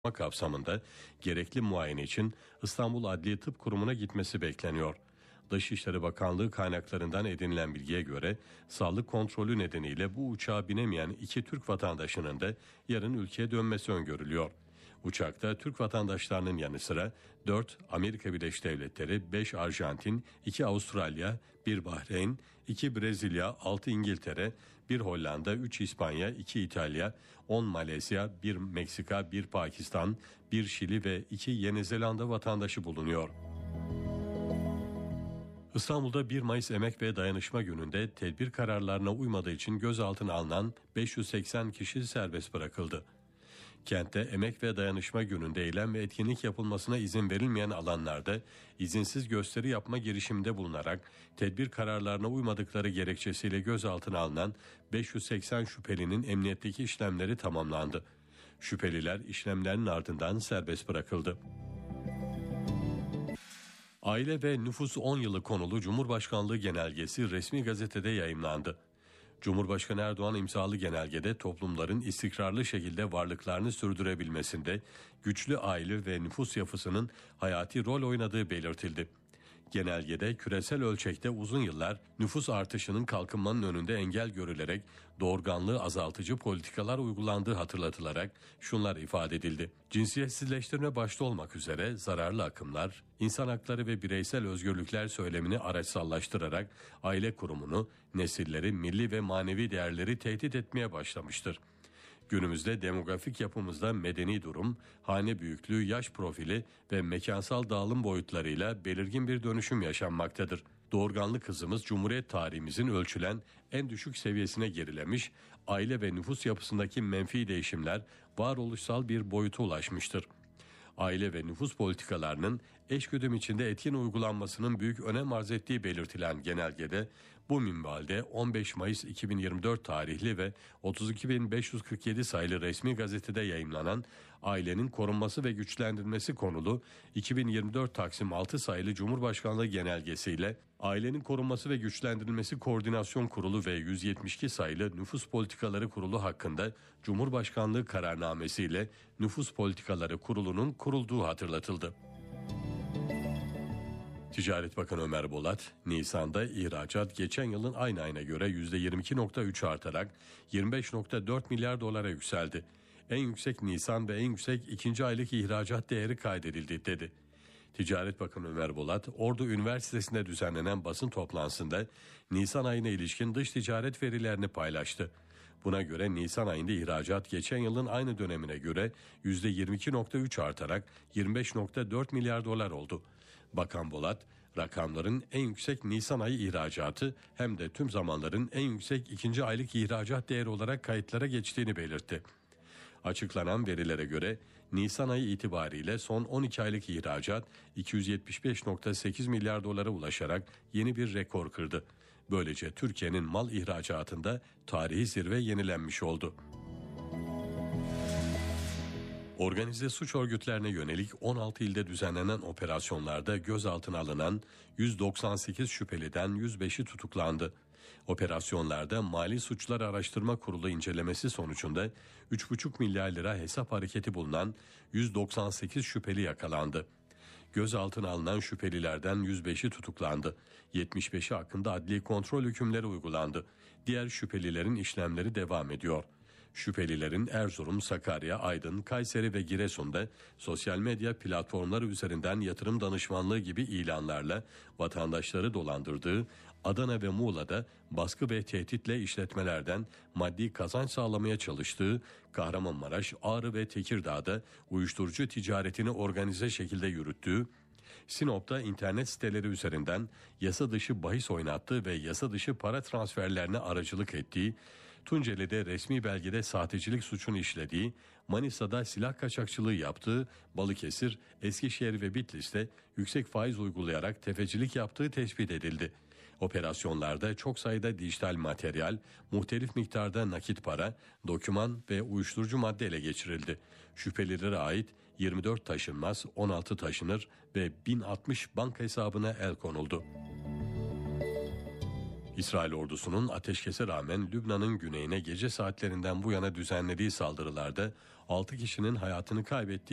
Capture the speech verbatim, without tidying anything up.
kapsamında gerekli muayene için İstanbul Adliye Tıp Kurumu'na gitmesi bekleniyor. Dışişleri Bakanlığı kaynaklarından edinilen bilgiye göre sağlık kontrolü nedeniyle bu uçağa binemeyen iki Türk vatandaşının da yarın ülkeye dönmesi öngörülüyor. Uçakta Türk vatandaşlarının yanı sıra dört Amerika Birleşik Devletleri, beş Arjantin, iki Avustralya, bir Bahreyn, iki Brezilya, altı İngiltere, bir Hollanda, üç İspanya, iki İtalya, on Malezya, bir Meksika, bir Pakistan, bir Şili ve iki Yeni Zelanda vatandaşı bulunuyor. İstanbul'da bir Mayıs Emek ve Dayanışma Günü'nde tedbir kararlarına uymadığı için gözaltına alınan beş yüz seksen kişi serbest bırakıldı. Kentte Emek ve Dayanışma Günü'nde eylem ve etkinlik yapılmasına izin verilmeyen alanlarda izinsiz gösteri yapma girişiminde bulunarak tedbir kararlarına uymadıkları gerekçesiyle gözaltına alınan beş yüz seksen şüphelinin emniyetteki işlemleri tamamlandı. Şüpheliler işlemlerin ardından serbest bırakıldı. Aile ve Nüfus on yılı konulu Cumhurbaşkanlığı genelgesi resmi gazetede yayımlandı. Cumhurbaşkanı Erdoğan imzalı genelgede toplumların istikrarlı şekilde varlıklarını sürdürebilmesinde güçlü aile ve nüfus yapısının hayati rol oynadığı belirtildi. Genelgede küresel ölçekte uzun yıllar nüfus artışının kalkınmanın önünde engel görülerek doğurganlığı azaltıcı politikalar uygulandığı hatırlatılarak şunlar ifade edildi. Cinsiyetsizleştirme başta olmak üzere zararlı akımlar, insan hakları ve bireysel özgürlükler söylemini araçsallaştırarak aile kurumunu, nesilleri, milli ve manevi değerleri tehdit etmeye başlamıştır. Günümüzde demografik yapımızda medeni durum, hane büyüklüğü, yaş profili ve mekansal dağılım boyutlarıyla belirgin bir dönüşüm yaşanmaktadır. Doğurganlık hızımız Cumhuriyet tarihimizin ölçülen en düşük seviyesine gerilemiş, aile ve nüfus yapısındaki menfi değişimler varoluşsal bir boyuta ulaşmıştır. Aile ve nüfus politikalarının eşgüdüm içinde etkin uygulanmasının büyük önem arz ettiği belirtilen genelgede bu minvalde on beş Mayıs iki bin yirmi dört tarihli ve otuz iki bin beş yüz kırk yedi sayılı resmi gazetede yayımlanan Ailenin Korunması ve Güçlendirilmesi konulu iki bin yirmi dört Taksim altı sayılı Cumhurbaşkanlığı genelgesiyle Ailenin Korunması ve Güçlendirilmesi Koordinasyon Kurulu ve yüz yetmiş iki sayılı Nüfus Politikaları Kurulu hakkında Cumhurbaşkanlığı kararnamesiyle Nüfus Politikaları Kurulu'nun kurulduğu hatırlatıldı. Ticaret Bakanı Ömer Bolat, Nisan'da ihracat geçen yılın aynı ayına göre yüzde yirmi iki virgül üç artarak yirmi beş virgül dört milyar dolara yükseldi. En yüksek Nisan ve en yüksek ikinci aylık ihracat değeri kaydedildi dedi. Ticaret Bakanı Ömer Bolat, Ordu Üniversitesi'nde düzenlenen basın toplantısında Nisan ayına ilişkin dış ticaret verilerini paylaştı. Buna göre Nisan ayında ihracat geçen yılın aynı dönemine göre yüzde yirmi iki virgül üç artarak yirmi beş virgül dört milyar dolar oldu. Bakan Bolat, rakamların en yüksek Nisan ayı ihracatı hem de tüm zamanların en yüksek ikinci aylık ihracat değeri olarak kayıtlara geçtiğini belirtti. Açıklanan verilere göre Nisan ayı itibariyle son on iki aylık ihracat iki yüz yetmiş beş virgül sekiz milyar dolara ulaşarak yeni bir rekor kırdı. Böylece Türkiye'nin mal ihracatında tarihi zirve yenilenmiş oldu. Organize suç örgütlerine yönelik on altı ilde düzenlenen operasyonlarda gözaltına alınan yüz doksan sekiz şüpheliden yüz beşi tutuklandı. Operasyonlarda Mali Suçlar Araştırma Kurulu incelemesi sonucunda üç buçuk milyar lira hesap hareketi bulunan yüz doksan sekiz şüpheli yakalandı. Gözaltına alınan şüphelilerden yüz beşi tutuklandı. yetmiş beşi hakkında adli kontrol hükümleri uygulandı. Diğer şüphelilerin işlemleri devam ediyor. Şüphelilerin Erzurum, Sakarya, Aydın, Kayseri ve Giresun'da sosyal medya platformları üzerinden yatırım danışmanlığı gibi ilanlarla vatandaşları dolandırdığı, Adana ve Muğla'da baskı ve tehditle işletmelerden maddi kazanç sağlamaya çalıştığı, Kahramanmaraş, Ağrı ve Tekirdağ'da uyuşturucu ticaretini organize şekilde yürüttüğü, Sinop'ta internet siteleri üzerinden yasa dışı bahis oynattığı ve yasa dışı para transferlerine aracılık ettiği, Tunceli'de resmi belgede sahtecilik suçunu işlediği, Manisa'da silah kaçakçılığı yaptığı, Balıkesir, Eskişehir ve Bitlis'te yüksek faiz uygulayarak tefecilik yaptığı tespit edildi. Operasyonlarda çok sayıda dijital materyal, muhtelif miktarda nakit para, doküman ve uyuşturucu madde ele geçirildi. Şüphelilere ait yirmi dört taşınmaz, on altı taşınır ve bin altmış banka hesabına el konuldu. İsrail ordusunun ateşkese rağmen Lübnan'ın güneyine gece saatlerinden bu yana düzenlediği saldırılarda altı kişinin hayatını kaybettiği